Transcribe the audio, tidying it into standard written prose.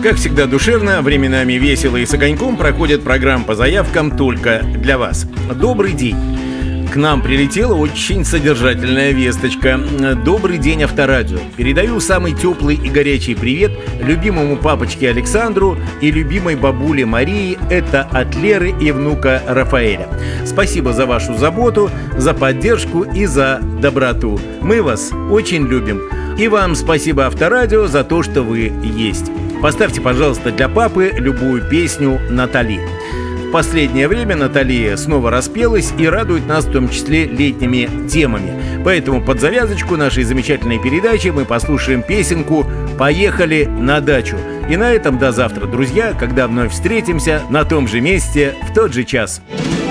Как всегда душевно, временами весело и с огоньком проходит программа по заявкам только для вас. Добрый день! К нам прилетела очень содержательная весточка. Добрый день, Авторадио. Передаю самый теплый и горячий привет любимому папочке Александру и любимой бабуле Марии. Это от Леры и внука Рафаэля. Спасибо за вашу заботу, за поддержку и за доброту. Мы вас очень любим. И вам спасибо, Авторадио, за то, что вы есть. Поставьте, пожалуйста, для папы любую песню Натали. В последнее время Натали снова распелась и радует нас в том числе летними темами. Поэтому под завязочку нашей замечательной передачи мы послушаем песенку «Поехали на дачу». И на этом до завтра, друзья, когда вновь встретимся на том же месте в тот же час.